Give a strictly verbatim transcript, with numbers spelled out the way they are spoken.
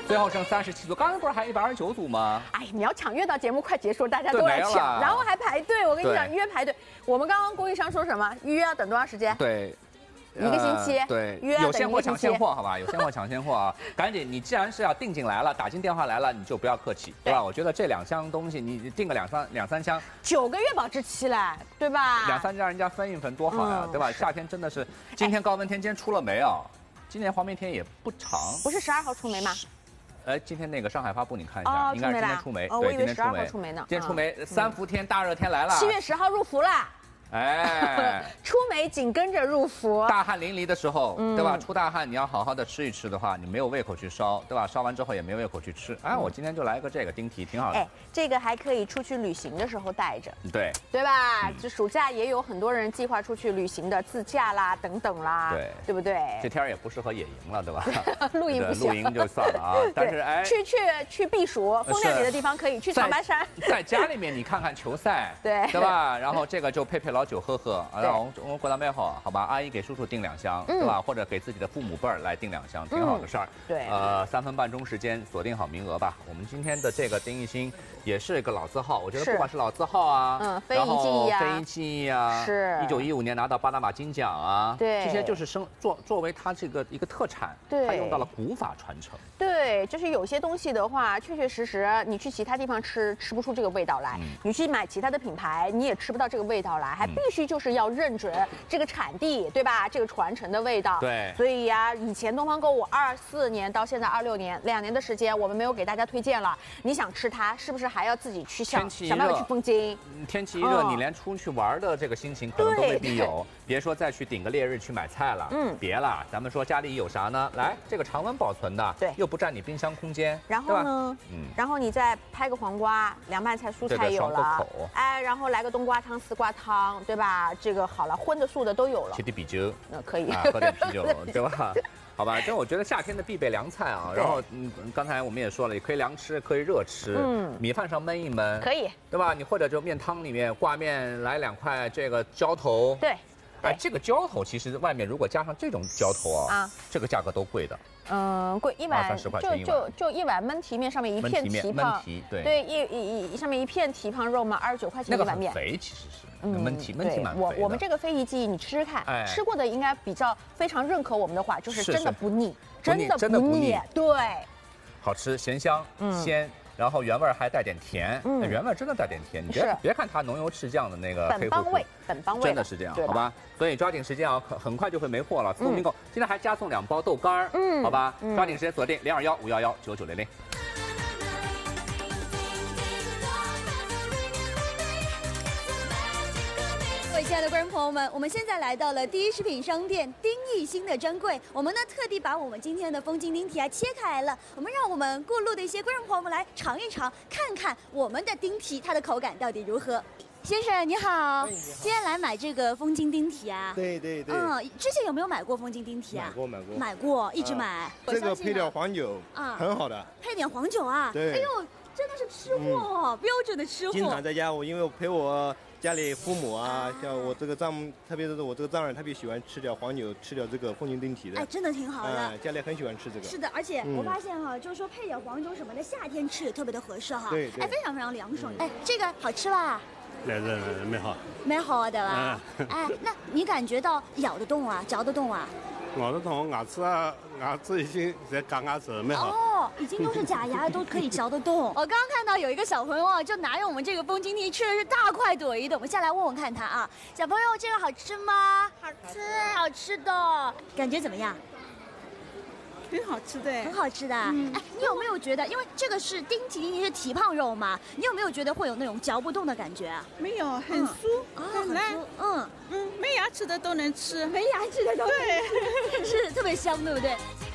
最后剩三十七组，刚才不是还一百二十九组吗？ 哎，你要抢约到节目快结束，大家都来抢，然后还排队。我跟你讲，约排队。我们刚刚供应商说什么？预约要等多长时间？ 对。 一个星期， 呃、对，有现货抢现货，好吧，有现货抢现货啊！赶紧，你既然是要订进来了，打进电话来了，你就不要客气，对吧？我觉得这两箱东西，你订个两三两三箱， 九个月保质期了，对吧？ 两三箱人家分一分多好呀，嗯、对吧？夏天真的是，今天高温天，今天出了梅啊，今年黄梅天也不长， 不是十二号出梅吗？ 哎，今天那个上海发布你看一下， 哦、 应该是今天出梅， 哦、 对， 我以为十二号出梅呢。 今天出梅，三伏天大热天来了， 七月十号入伏了。 哎， 出梅紧跟着入伏， 大汗淋漓的时候，嗯、对吧？出大汗，你要好好的吃一吃的话，你没有胃口去烧，对吧？烧完之后也没有胃口去吃。哎，我今天就来个这个丁蹄，挺好的。哎， 这个还可以出去旅行的时候带着， 对对吧？就暑假也有很多人计划出去旅行的，自驾啦等等啦， 对对不对？ 这天也不适合野营了，对吧？ 露营不行， 露营就算了啊。但是哎， 去去去避暑，风亮点的地方可以去长白山。 在家里面你看看球赛， 对对吧？然后这个就配配老酒喝喝。 然后我们过到美好，好吧，阿姨给叔叔订两箱，嗯、对吧？或者给自己的父母辈儿来订两箱，挺好的事儿。 嗯、对， 呃，三分半钟时间锁定好名额吧。我们今天的这个丁一星也是一个老字号，我觉得不管是老字号啊， 嗯，非遗技艺啊， 非遗技艺啊， 是一九一五年拿到巴拿马金奖啊， 对， 这些就是生作作为它这个一个特产， 对， 它用到了古法传承。 对，就是有些东西的话，确确实实你去其他地方吃吃不出这个味道来，嗯、你去买其他的品牌你也吃不到这个味道来，还必须就是要认准。 这个产地对吧？这个传承的味道， 对， 所以呀、啊，以前东方购物二四年到现在二六年，两年的时间，我们没有给大家推荐了。你想吃它，是不是还要自己去想想办法去风京？ 天气一热，嗯、你连出去玩的这个心情可能都未必有。别说再去顶个烈日去买菜了，嗯，别了，咱们说家里有啥呢？来，这个常温保存的， 对， 又不占你冰箱空间。 然后呢，嗯，然后你再拍个黄瓜，凉拌菜、蔬菜有了， 口哎，然后来个冬瓜汤、丝瓜汤，对吧？这个好了，荤的素的都有了。 吃点啤酒， 那、呃、可以、 啊，喝点啤酒，对吧？好吧，这我觉得夏天的必备凉菜啊。然后，嗯，刚才我们也说了，也可以凉吃，可以热吃。嗯，米饭上焖一焖， 可以， 对吧？你或者就面汤里面挂面来两块这个浇头。 对， 哎，这个浇头其实外面如果加上这种浇头啊，啊，这个价格都贵的。 嗯，贵一碗就就就一碗焖蹄面，上面一片蹄膀， 对对，一一一上面一片蹄膀肉嘛，二十九块钱一碗面。 那个很肥，其实是，嗯，焖蹄焖蹄蛮肥的。 我我们这个非遗技艺，你吃吃看，吃过的应该比较非常认可我们的话，就是真的不腻，真的不腻，对， 好吃，咸香，鲜。 然后原味还带点甜，嗯，原味真的带点甜，你别别看它浓油赤酱的那个本帮味，本帮味， 真的是这样，好吧？所以抓紧时间啊，很很快就会没货了。自动订购，今天还加送两包豆干，嗯，好吧？抓紧时间锁定零二幺五幺幺九九零零。 各位亲爱的观众朋友们，我们现在来到了第一食品商店丁义兴的专柜，我们呢特地把我们今天的风景丁蹄啊切开来了，我们让我们过路的一些观众朋友们来尝一尝，看看我们的丁蹄它的口感到底如何。先生你好，今天来买这个风景丁蹄啊？ 对对对。 嗯，之前有没有买过风景丁蹄啊？ 买过买过。 买过，一直买。 这个配点黄酒啊，很好的。 配点黄酒啊？ 对。 哎呦，真的是吃货哦，标准的吃货。 经常在家，我因为我陪我。 家里父母啊，像我这个丈母，特别是我这个丈人，特别喜欢吃点黄酒，吃点这个风景丁蹄的。 哎，真的挺好的。 哎，家里很喜欢吃这个。 是的，而且我发现哈，就是说配点黄酒什么的，夏天吃也特别的合适哈。 对对。 哎，非常非常凉爽。哎，这个好吃吧？ 来来来，蛮好。 蛮好的吧？哎，那你感觉到咬得动啊，嚼得动啊？ 咬得动，牙齿啊，牙齿已经在嘎嘎子，蛮好。 哦，已经都是假牙，都可以嚼得动。我刚刚看到有一个小朋友啊，就拿着我们这个风景蹄吃的是大快朵颐的。我们下来问问看他啊，小朋友，这个好吃吗？ 好吃， 好吃的，感觉怎么样？ 很好吃的， 很好吃的。嗯、哎，你有没有觉得，因为这个是丁蹄，丁蹄是蹄膀肉嘛，你有没有觉得会有那种嚼不动的感觉啊？ 没有，很酥， 嗯、 很烂， 嗯嗯，没牙齿的都能吃， 没牙齿的都能吃， 对， 是特别香，对不对？